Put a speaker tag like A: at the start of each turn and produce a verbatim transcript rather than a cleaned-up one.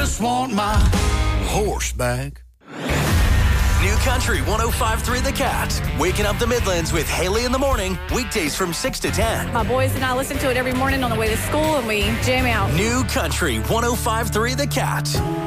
A: just want my horse back.
B: New Country one oh five point three The Cat. Waking up the Midlands with Haley in the morning. Weekdays from six to ten.
C: My boys and I listen to it every morning on the way to school, and we jam out.
B: New Country one oh five point three The Cat.